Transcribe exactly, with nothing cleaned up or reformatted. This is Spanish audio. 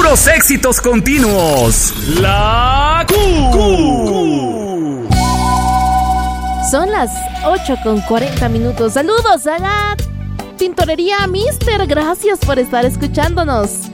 puros éxitos continuos. La Q. Q. Son las ocho con cuarenta minutos. Saludos a la tintorería Mister. Gracias por estar escuchándonos.